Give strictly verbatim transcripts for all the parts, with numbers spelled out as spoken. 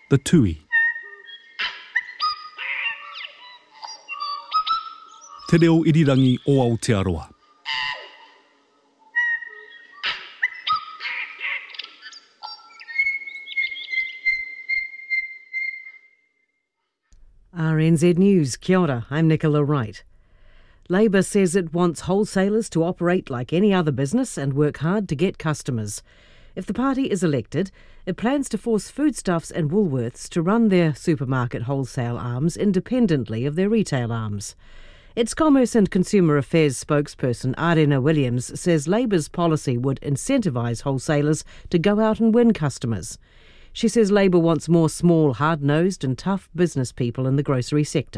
the tui. Te reo irirangi o Aotearoa. R N Z News, kia ora, I'm Nicola Wright. Labour says it wants wholesalers to operate like any other business and work hard to get customers. If the party is elected, it plans to force Foodstuffs and Woolworths to run their supermarket wholesale arms independently of their retail arms. Its Commerce and Consumer Affairs spokesperson Arena Williams says Labour's policy would incentivise wholesalers to go out and win customers. She says Labour wants more small, hard-nosed and tough business people in the grocery sector.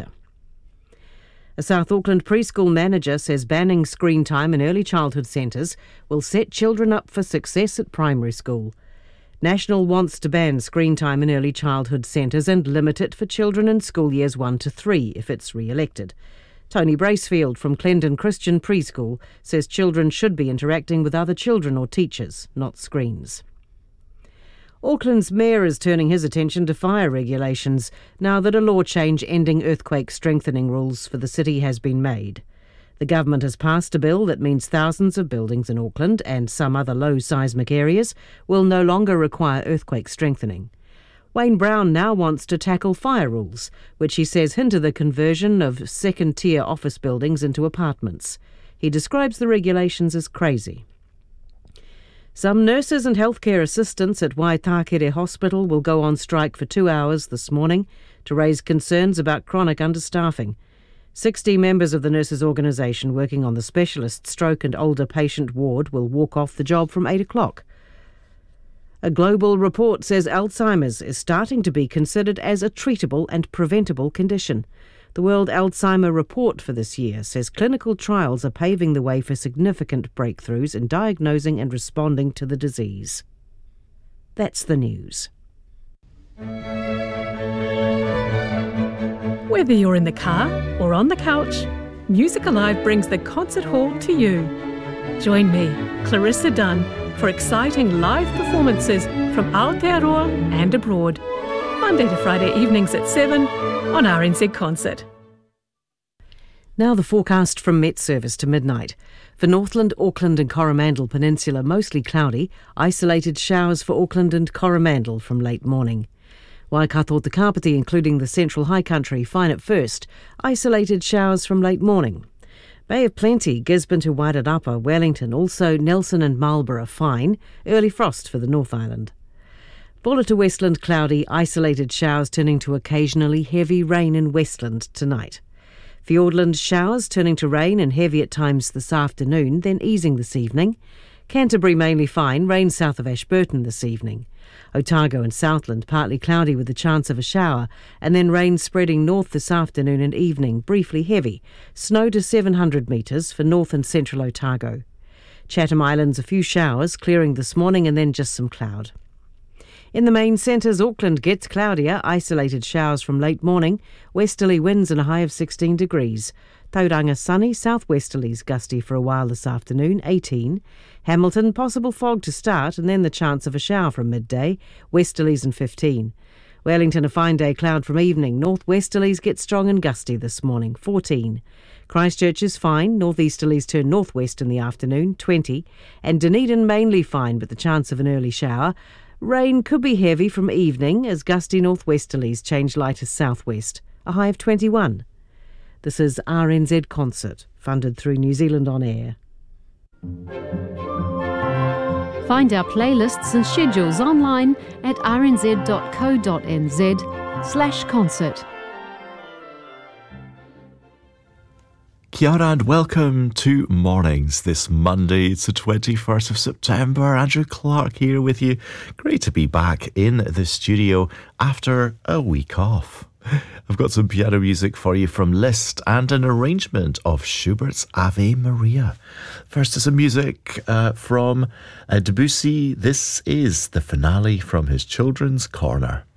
A South Auckland preschool manager says banning screen time in early childhood centres will set children up for success at primary school. National wants to ban screen time in early childhood centres and limit it for children in school years one to three if it's re-elected. Tony Bracefield from Clendon Christian Preschool says children should be interacting with other children or teachers, not screens. Auckland's mayor is turning his attention to fire regulations now that a law change ending earthquake strengthening rules for the city has been made. The government has passed a bill that means thousands of buildings in Auckland and some other low seismic areas will no longer require earthquake strengthening. Wayne Brown now wants to tackle fire rules, which he says hinder the conversion of second-tier office buildings into apartments. He describes the regulations as crazy. Some nurses and healthcare assistants at Waitakere Hospital will go on strike for two hours this morning to raise concerns about chronic understaffing. Sixty members of the nurses' organisation working on the specialist stroke and older patient ward will walk off the job from eight o'clock. A global report says Alzheimer's is starting to be considered as a treatable and preventable condition. The World Alzheimer Report for this year says clinical trials are paving the way for significant breakthroughs in diagnosing and responding to the disease. That's the news. Whether you're in the car or on the couch, Music Alive brings the concert hall to you. Join me, Clarissa Dunn, for exciting live performances from Aotearoa and abroad. Monday to Friday evenings at seven on R N Z Concert. Now the forecast from Met Service to midnight. For Northland, Auckland and Coromandel Peninsula, mostly cloudy. Isolated showers for Auckland and Coromandel from late morning. Waikato Te Kapiti, including the central high country, fine at first. Isolated showers from late morning. Bay of Plenty, Gisborne to Wairarapa, Wellington, also Nelson and Marlborough fine. Early frost for the North Island. Buller to Westland cloudy, isolated showers turning to occasionally heavy rain in Westland tonight. Fiordland showers turning to rain and heavy at times this afternoon, then easing this evening. Canterbury mainly fine, rain south of Ashburton this evening. Otago and Southland partly cloudy with the chance of a shower, and then rain spreading north this afternoon and evening, briefly heavy. Snow to seven hundred metres for north and central Otago. Chatham Islands a few showers, clearing this morning and then just some cloud. In the main centres, Auckland gets cloudier, isolated showers from late morning, westerly winds and a high of sixteen degrees. Tauranga sunny, southwesterlies gusty for a while this afternoon, eighteen. Hamilton, possible fog to start and then the chance of a shower from midday, westerlies and fifteen. Wellington a fine day, cloud from evening, northwesterlies get strong and gusty this morning, fourteen. Christchurch is fine, northeasterlies turn northwest in the afternoon, twenty. And Dunedin mainly fine but the chance of an early shower. Rain could be heavy from evening as gusty northwesterlies change lighter southwest, a high of twenty-one. This is R N Z Concert, funded through New Zealand On Air. Find our playlists and schedules online at rnz.co.nz slash concert. Kia ora and welcome to Mornings this Monday. It's the twenty-first of September. Andrew Clark here with you. Great to be back in the studio after a week off. I've got some piano music for you from Liszt and an arrangement of Schubert's Ave Maria. First is some music uh, from uh, Debussy. This is the finale from his Children's Corner.